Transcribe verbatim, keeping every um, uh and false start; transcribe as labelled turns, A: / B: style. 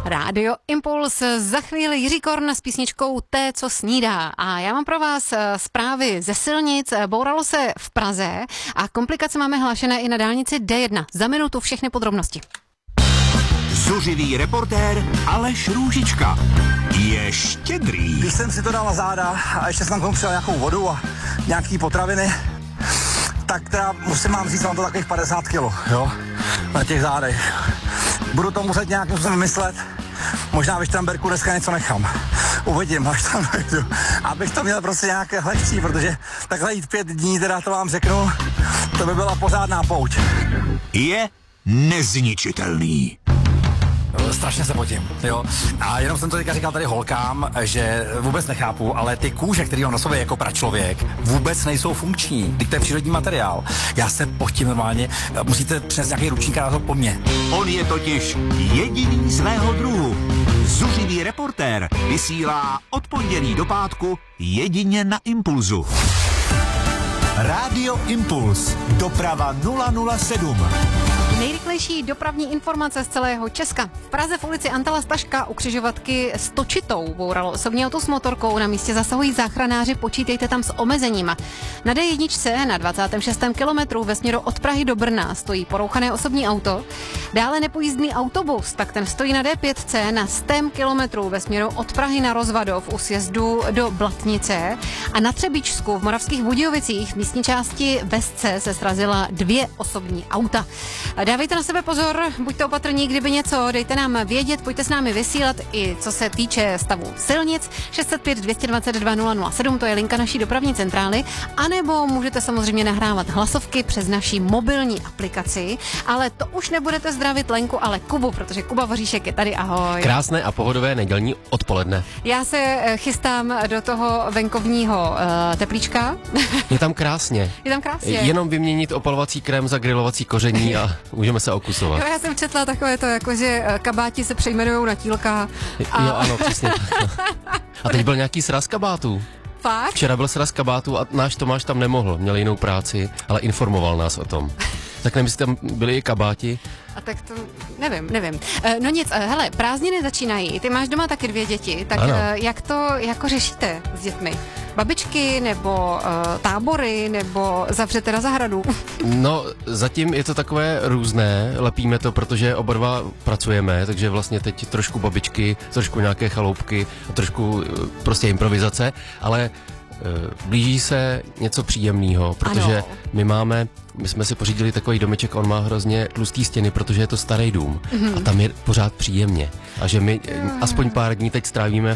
A: Rádio Impuls, za chvíli Jiří Korn s písničkou Té, co snídá. A já mám pro vás zprávy ze silnic. Bouralo se v Praze a komplikace máme hlášené i na dálnici D jedna. Za minutu všechny podrobnosti.
B: Zuřivý reportér Aleš Růžička je štědrý.
C: Když jsem si to dal na záda a ještě jsem tam přijel nějakou vodu a nějaký potraviny, tak teda musím vám říct, mám to takových padesát kilo, jo, na těch zádech. Budu to muset nějakým způsobem vymyslet, možná ve Štramberku dneska něco nechám. Uvidím, až tam dojdu, abych to měl prostě nějaké lehčí, protože takhle jít pět dní, teda to vám řeknu, to by byla pořádná pouť.
B: Je nezničitelný.
C: Strašně se potím, jo. A jenom jsem to teďka říkal tady holkám, že vůbec nechápu, ale ty kůže, který mám na sobě jako pračlověk, vůbec nejsou funkční. Teď to je přírodní materiál. Já se potím normálně, musíte přinést nějaký ručník a to po mně.
B: On je totiž jediný svého druhu. Zuřivý reportér vysílá od pondělí do pátku jedině na Impulzu. Rádio Impuls. Doprava nula nula sedm.
A: Nejrychlejší dopravní informace z celého Česka. V Praze v ulici Antala Staška u křižovatky s Točitou bouralo osobní auto s motorkou. Na místě zasahují záchranáři, počítejte tam s omezeníma. Na D jedna na dvacátém šestém kilometru ve směru od Prahy do Brna stojí porouchané osobní auto. Dále nepojízdný autobus, tak ten stojí na D pět na stém kilometru ve směru od Prahy na Rozvadov u sjezdu do Blatnice. A na Třebíčsku v Moravských Budějovicích v místní části Vesce se srazila dvě osobní auta. Dávejte na sebe pozor, buďte opatrní, kdyby něco, dejte nám vědět, pojďte s námi vysílat i co se týče stavu silnic. šest set pět dvě dva dva nula nula sedm, to je linka naší dopravní centrály, anebo můžete samozřejmě nahrávat hlasovky přes naší mobilní aplikaci, ale to už nebudete zdravit Lenku, ale Kubu, protože Kuba Voříšek je tady, ahoj.
D: Krásné a pohodové nedělní odpoledne.
A: Já se chystám do toho venkovního uh, teplíčka.
D: Je tam krásně.
A: Je tam krásně.
D: Jenom vyměnit opalovací krém za grilovací koření a můžeme se okusovat.
A: Jo, já jsem četla takové to, jako že kabáti se přejmenujou na tílka. A...
D: Jo, ano, přesně tak. A teď byl nějaký sraz kabátů.
A: Fakt?
D: Včera byl sraz kabátů a náš Tomáš tam nemohl, měl jinou práci, ale informoval nás o tom. Tak nevím, jestli tam byli i kabáti.
A: A tak to nevím, nevím. No nic, hele, prázdniny začínají, ty máš doma taky dvě děti, tak ano. Jak to jako řešíte s dětmi? Babičky, nebo uh, tábory, nebo zavřete na zahradu?
D: No, zatím je to takové různé, lepíme to, protože oba dva pracujeme, takže vlastně teď trošku babičky, trošku nějaké chaloupky a trošku uh, prostě improvizace, ale blíží se něco příjemného, protože ano. my máme, my jsme si pořídili takový domeček, on má hrozně tlustý stěny, protože je to starý dům mm-hmm. a tam je pořád příjemně. A že my mm. aspoň pár dní teď strávíme